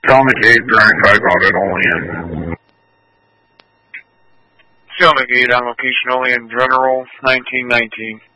Atomic 8, Grand Type audit only in. Atomic 8 on location only in General 1919.